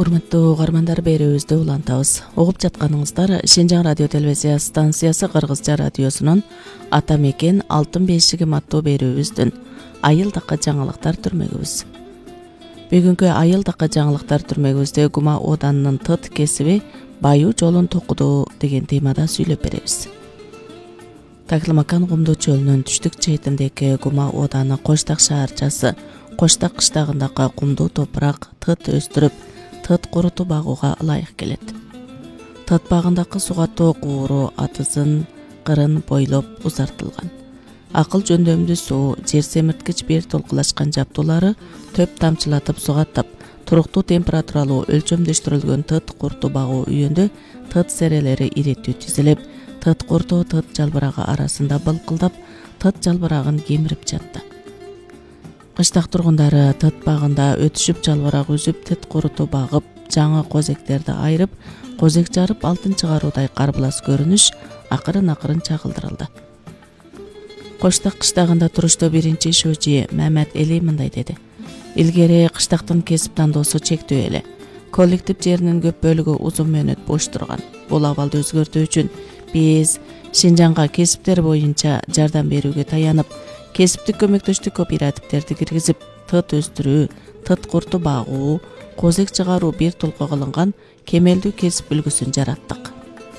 Урматтуу угармандар, берүүбүздү улантабыз. Угуп жатканыңыздар Шинжаң радио телевизия станциясы Кыргызча радиосунун Ата мекен алтын бешигим аттуу берүүбүздүн айылдыкка жаңылыктар түрмөгүбүз. Бүгүнкү айылдыкка жаңылыктар түрмөгүбүздө Гума Оданынын тыт кесиби баюу жолун токуду деген темада сүйлөп беребиз. Таклымакан Кумду чөлүнүн түштүк четиндеги Гума Оданы Коштак шаарчасы Коштак кыштагындагы кумдуу топурак тыт өстүрүп, тыт куруту багууга ылайык келет. Тыт багындагы сугаттуу кууру атызын кырын бойлоп узартылган. Акыл жөндөмдүү суу, жер семирткич бир толкулашкан жаптуулары төп тамчылатып сугаттап, туруктуу температуралуу өлчөмдөштүрүлгөн тыт куруту багуу үйүндө тыт серелери иреттүү тизилип, тыт куруту тыт жалбырагы арасында былкылдап, тыт жалбырагын кемирип жатты. Кыштак тургундары тыт багында өтүшүп жалбырак үзүп, тыт куруту багып, жаңы козектерди айырып, козек жарып алтын чыгаруудай карбылас көрүнүш акырын чагылдырылды. Коштак кыштагында туруштуу биринчи ишөөчү Мамат Эли мындай деди: Илгери кыштактын кесип тандоосу чектүү эле. Коллектив жеринин көп бөлүгү узун мөөнөт бош турган. Бул абалды өзгөртүү үчүн биз Шинжаңга кесиптер боюнча жардам берүүгө таянып, кесиптик көмөктөштүк кооперативтерди киргизип, тыт өстүрүү, тыт курту багуу, козек чыгаруу бир толко кылынган кемелдүү кесип үлгүсүн жараттык.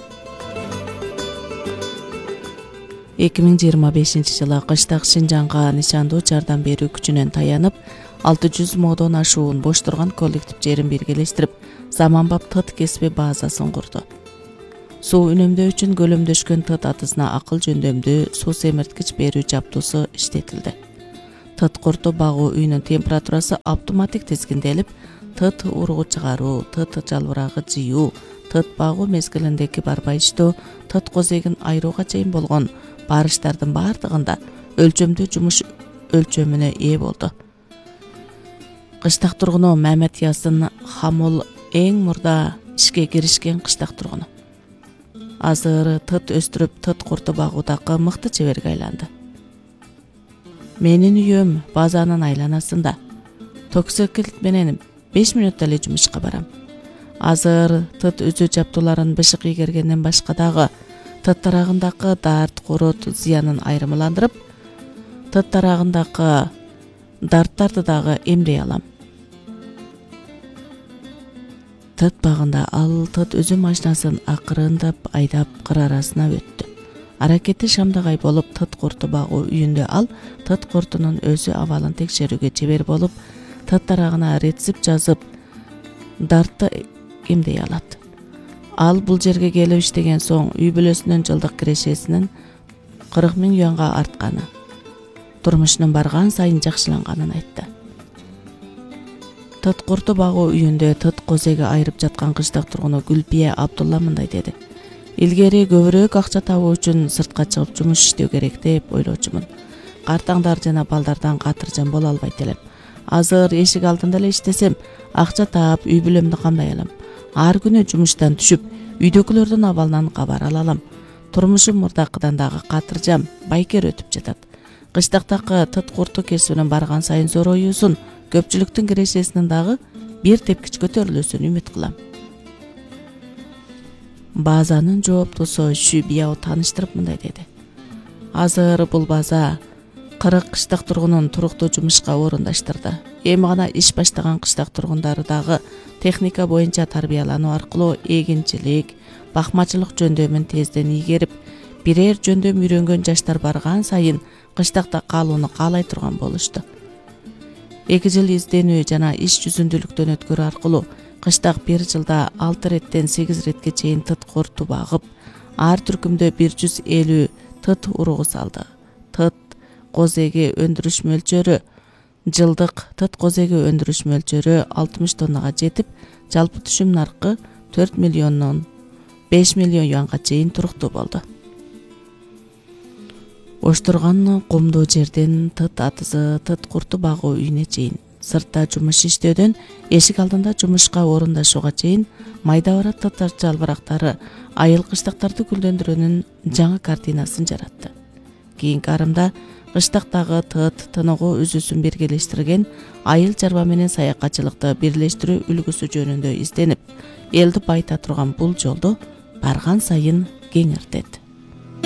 2025 жылы кыштак Шинжаңга нишандуу жардам берүү күчүнөн таянып, 600 модон ашуун бош турган коллектив жерин биргелештирип, заманбап тыт кесиби базасын курду. Суу үнөмдөө үчүн көлөмдөшкөн тыт атысына акыл жөндөмдүү суу семирткич берүү жаптуусу иштетилди. Тыт курту багуу үйүнүн температурасы автоматик тизгинделип, тыт ургу чыгаруу, тыт жалбырагы жыюу, тыт багуу мезгилиндеги барбайыштоо, тыт козегин айырууга чейин болгон барыштардын бардыгында өлчөмдүү жумуш өлчөмүнө ээ болду. Кыштак тургуну Мамат Ясын Хамул эң мурда ишке киришкен кыштак тургуну. Азыр тыт өстүрүп, тыт курту багуудагы мыкты чеберге айланды. Менин үйөм базанын айланасында. Токсокилт менен 5 мүнөттө эле жумушка барам. Азыр тыт үзүү жаптууларын бышык ийгергенден башка дагы тыт тарагындагы дарт, курут зыянын айырмаландырып, тыт тарагындагы дарттарды дагы эмдей алам. Тыт багында ал тыт үзүү машинасын акырындап айдап кыр арасына өттү. Аракети шамдагай болуп, тыт курту багуу үйүндө ал тыт куртунун өзү абалын текшерүүгө чебер болуп, тыт тарагына рецепт жазып, дартты эмдей алат. Ал бул жерге келип иштеген соң үй бүлөсүнүн жылдык кирешесинин 40 000 юанга артканы, турмушунун барган сайын жакшыланганын айтты. Тыт курту багуу үйүндө тыт козеги айырып жаткан кыштак тургуну Гүлпия Абдулла мындай деди: Илгери көбүрөөк акча табуу үчүн сыртка чыгып жумуш иштөө керек деп ойлочумун. Картаңдар жана балдардан катыржан боло албайт элем. Азыр эшик алдында эле иштесем, акча таап, үй бүлөмдү камдай алам. Ар күнү жумуштан түшүп, үйдөгүлөрдүн абалынан кабар ала алам. Турмушум мурдакыдан дагы катыржам, байкер өтүп жатат. Кыштактагы тыт курту кесибинин барган сайын зороюусун, көпчүлүктүн кирешесинин дагы бир тепкич көтөрүлүүсүн үмүт кылам. Базанын жооптусу Шүбияу тааныштырып мындай деди: Азыр бул база 40 кыштак тургунун туруктуу жумушка орундаштырды. Эми гана иш баштаган кыштак тургундары дагы техника боюнча тарбиялануу аркылуу эгинчилик, бакмачылык жөндөмүн тезден ийгерип, бирер жөндөм үйрөнгөн жаштар барган сайын кыштакта калууну каалай турган болушту. 2 жыл изденүү жана иш жүзүндүүлүктөн өткөрүү аркылуу кыштак бир жылда 6 реттен 8 ретке чейин тыт курту багып, ар түркүмдө 150 тыт ургу салды. Тыт козеги өндүрүш мөлчөрү жылдык тыт козеги өндүрүш мөлчөрү 60 тоннага жетип, жалпы түшүм наркы 4 миллиондон 5 миллион юанга чейин туруктуу болду. Бош турган кумдуу жерден тыт атызы, тыт курту багуу үйүнө чейин, сыртта жумуш иштөөдөн эшик алдында жумушка орундашууга чейин майда бара тыт жалбырактары айыл кыштактарды гүлдөндүрүүнүн жаңы картинасын жаратты. Кийинки арымда кыштактагы тыт тыныгуу үзүүсүн биргелештирген айыл чарба менен саякатчылыкты бирлештирүү үлгүсү жөнүндө изденип, элди байыта турган бул жолду барган сайын кеңиртет.